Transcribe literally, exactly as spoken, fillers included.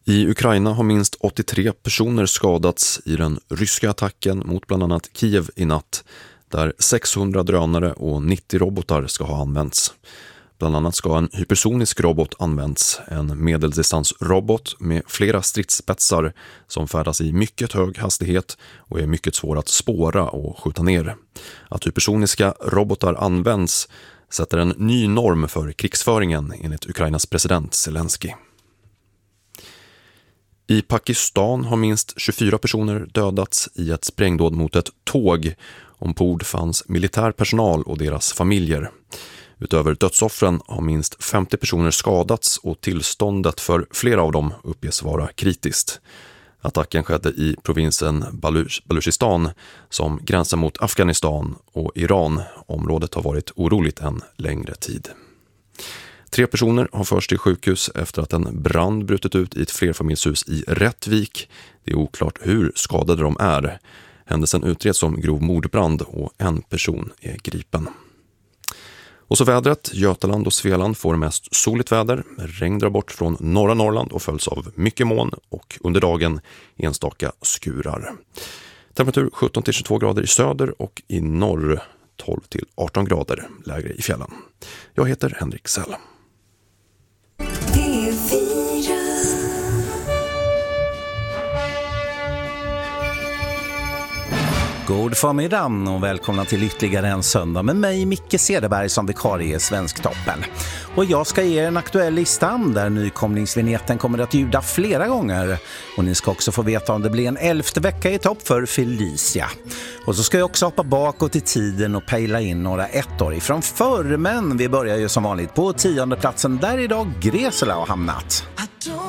I Ukraina har minst åttiotre personer skadats i den ryska attacken mot bland annat Kiev i natt, där sexhundra drönare och nittio robotar ska ha använts. Bland annat ska en hypersonisk robot använts, en medeldistansrobot med flera stridsspetsar som färdas i mycket hög hastighet och är mycket svår att spåra och skjuta ner. Att hypersoniska robotar används sätter en ny norm för krigsföringen enligt Ukrainas president Zelensky. I Pakistan har minst tjugofyra personer dödats i ett sprängdåd mot ett tåg. Ombord fanns militär personal och deras familjer. Utöver dödsoffren har minst femtio personer skadats och tillståndet för flera av dem uppges vara kritiskt. Attacken skedde i provinsen Baluch- Baluchistan som gränsar mot Afghanistan och Iran. Området har varit oroligt en längre tid. Tre personer har förts till sjukhus efter att en brand brutit ut i ett flerfamiljshus i Rättvik. Det är oklart hur skadade de är. Händelsen utreds som grov mordbrand och en person är gripen. Och så vädret. Götaland och Svealand får mest soligt väder. Regn drar bort från norra Norrland och följs av mycket moln och under dagen enstaka skurar. Temperatur sjutton till tjugotvå grader i söder och i norr tolv till arton grader lägre i fjällen. Jag heter Henrik Sell. God förmiddag och välkomna till ytterligare en söndag med mig, Micke Cederberg, som vikarie i Svensktoppen. Och jag ska ge er en aktuell lista där nykomlingsvinjetten kommer att ljuda flera gånger. Och ni ska också få veta om det blir en elfte vecka i topp för Felicia. Och så ska jag också hoppa bakåt i tiden och pejla in några ettor ifrån förr. Men vi börjar ju som vanligt på tionde platsen där idag Gresela har hamnat.